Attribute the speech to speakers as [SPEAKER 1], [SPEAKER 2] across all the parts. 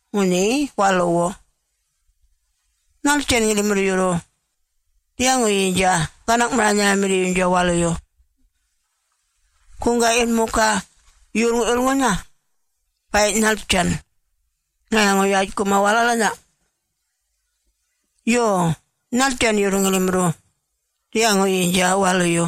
[SPEAKER 1] nguni walowo. Nalchen ngili mriyuro. Tiang uyinja kanak meranya mriyunja waloyo. Kunga ilmuka yurung ilmunya. Baik nalchen. Ngayang uyaj kumawalalana. Yo, nalchen yurung ilimru. Tiang uyinja waloyo.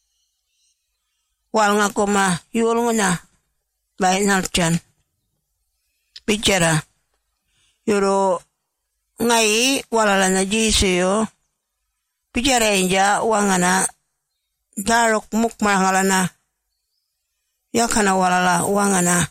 [SPEAKER 1] Wal ngakoma yurunguna. Baik nalchen. Bicara. Yuro ngai walalana jisiyo. Bicara inja wangana. Darok mukmarangalana. Yakana walala wangana.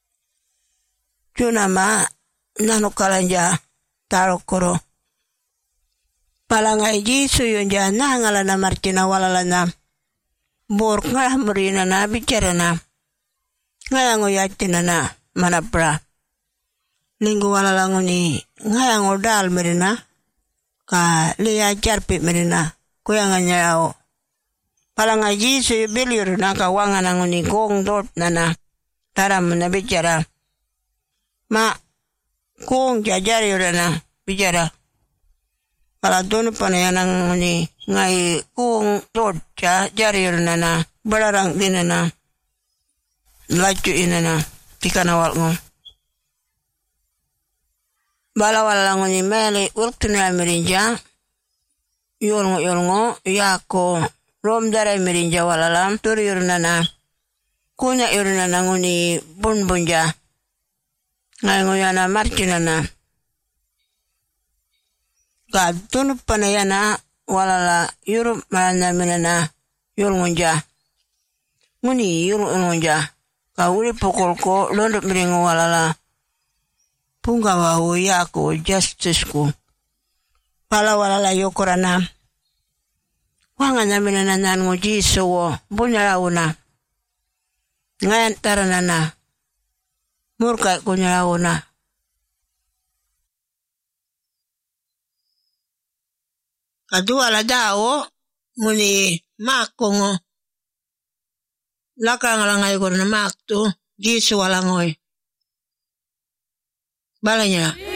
[SPEAKER 1] Junama nanukalanja darok koro. Palangai jisiyo nja nangalana martina walalana. Bork nga murina na bicara na. Ngayango yatina na manapra. Linggo walalango ni ngayango dal merina. Ka liya jarpit merina. Kuyanganya yao. Palangaji suyo bilir na kawangan ang ni kong dot na taram na bicara. Ma kong jajari na bicara. Paladun pa na yan ang ni ngay kong dot jari na balarang din na. Lajo na tika nawal mo. Balawal lang ni meli waktu na merinja. Yolngo yako rom dara merinja walalam turi na. Kunya na nguni bunbunja. Ngay nguyana marchina na. Kadun panayana walala yurup marana minana yolngonja. Nguni yolngonja. Kauli pukul ko londot meringo walala. Punga wawo yako justice ko. Pala walala yokorana. Wanga namina nanan ngo jiso wo. Bunyarauna. Ngayan taranana. Murka kunyarauna. Kadua la dao. Muni makongo. Laka ngalangay ko na makto. Jiso walangoy. Balanya.